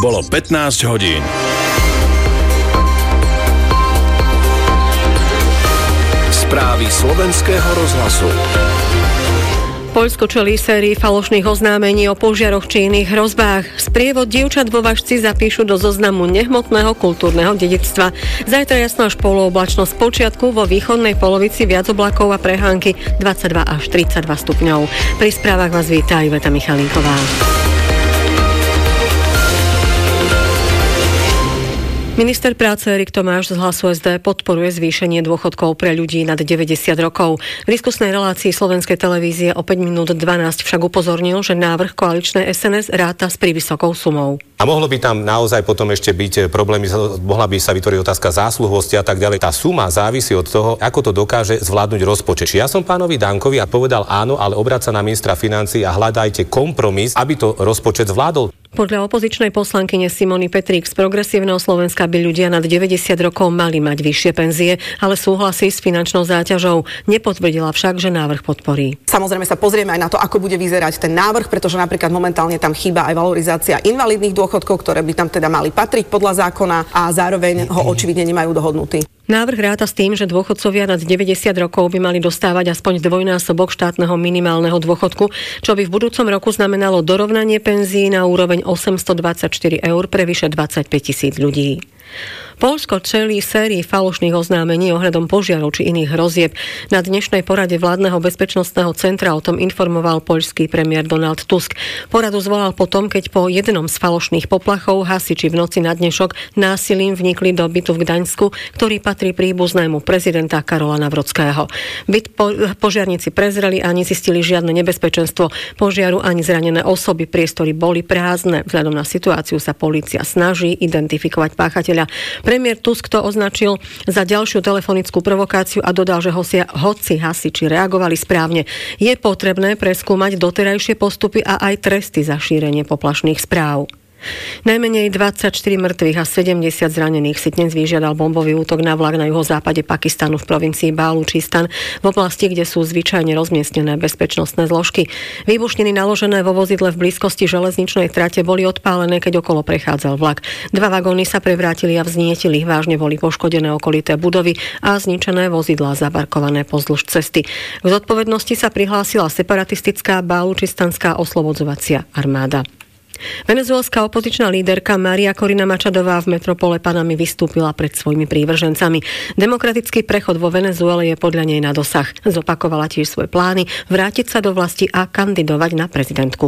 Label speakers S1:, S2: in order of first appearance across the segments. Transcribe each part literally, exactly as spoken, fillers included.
S1: Bolo pätnásť hodín. Správy slovenského rozhlasu.
S2: Poľsko čelí sérii falošných oznámení o požiaroch či iných hrozbách. Sprievod dievčat vo Važci zapíšu do zoznamu nehmotného kultúrneho dedičstva. Zajtra jasno až polooblačno z počiatku, vo východnej polovici viac oblakov a prehánky dvadsaťdva až tridsaťdva stupňov. Pri správach vás víta Iveta Michalíková. Minister práce Erik Tomáš z Hlasu es dé podporuje zvýšenie dôchodkov pre ľudí nad deväťdesiat rokov. V diskusnej relácii Slovenskej televízie o päť minút dvanásť však upozornil, že návrh koaličnej es en es ráta s prívysokou sumou.
S3: A mohlo by tam naozaj potom ešte byť problémy, mohla by sa vytvoriť otázka zásluhovosti a tak ďalej. Tá suma závisí od toho, ako to dokáže zvládnuť rozpočet. Či ja som pánovi Dankovi a povedal áno, ale obráca na ministra financií a hľadajte kompromis, aby to rozpočet zvládol.
S2: Podľa opozičnej poslankyne Simony Petrík z Progresívneho Slovenska by ľudia nad deväťdesiat rokov mali mať vyššie penzie, ale súhlasí s finančnou záťažou. Nepotvrdila však, že návrh podporí.
S4: Samozrejme sa pozrieme aj na to, ako bude vyzerať ten návrh, pretože napríklad momentálne tam chýba aj valorizácia invalidných dôchodkov, ktoré by tam teda mali patriť podľa zákona a zároveň ho očividne nemajú dohodnutý.
S2: Návrh ráta s tým, že dôchodcovia nad deväťdesiat rokov by mali dostávať aspoň dvojnásobok štátneho minimálneho dôchodku, čo by v budúcom roku znamenalo dorovnanie penzií na úroveň osemstodvadsaťštyri eur pre vyše dvadsaťpäť tisíc ľudí. Poľsko čelí sérii falošných oznámení ohľadom požiarov či iných hrozieb. Na dnešnej porade vládneho bezpečnostného centra o tom informoval poľský premiér Donald Tusk. Poradu zvolal potom, keď po jednom z falošných poplachov hasiči v noci na dnešok násilím vnikli do bytu v Gdaňsku, ktorý patrí príbuznému prezidenta Karola Nawrockiho. Byt po, požiarníci prezreli a nezistili žiadne nebezpečenstvo požiaru ani zranené osoby. Priestory boli prázdne. Vzhľadom na situáciu sa polícia snaží identifikovať páchateľa. Premiér Tusk to označil za ďalšiu telefonickú provokáciu a dodal, že hoci, hoci hasiči reagovali správne, je potrebné preskúmať doterajšie postupy a aj tresty za šírenie poplašných správ. Najmenej dvadsaťštyri mŕtvych a sedemdesiat zranených si dnes vyžiadal bombový útok na vlak na juhozápade Pakistanu v provincii Balúčistan, v oblasti, kde sú zvyčajne rozmiestnené bezpečnostné zložky. Výbušniny naložené vo vozidle v blízkosti železničnej trate boli odpálené, keď okolo prechádzal vlak. Dva vagóny sa prevrátili a vznietili, vážne boli poškodené okolité budovy a zničené vozidlá zaparkované pozdĺž cesty. K zodpovednosti sa prihlásila separatistická Balúčistanská oslobodzovacia armáda. Venezuelská opozičná líderka Maria Corina Machadová v metropole Panamy vystúpila pred svojimi prívržencami. Demokratický prechod vo Venezuele je podľa nej na dosah. Zopakovala tiež svoje plány vrátiť sa do vlasti a kandidovať na prezidentku.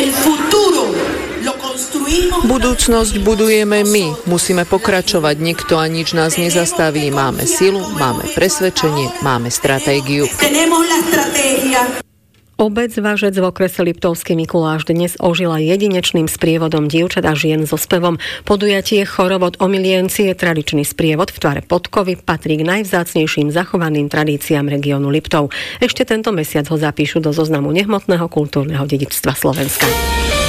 S5: Budúcnosť budujeme my. Musíme pokračovať. Nikto a nič nás nezastaví. Máme silu, máme presvedčenie, máme stratégiu.
S2: Obec Važec v okrese Liptovský Mikuláš dnes ožila jedinečným sprievodom dievčat a žien so spevom. Podujatie Chorovod o milienci je tradičný sprievod v tvare podkovy, patrí k najvzácnejším zachovaným tradíciám regiónu Liptov. Ešte tento mesiac ho zapíšu do zoznamu nehmotného kultúrneho dedičstva Slovenska.